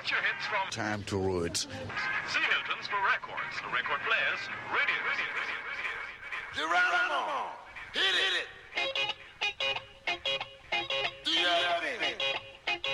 Feature hits from Time to Root. See Hilton's for records. The record players. Radio. The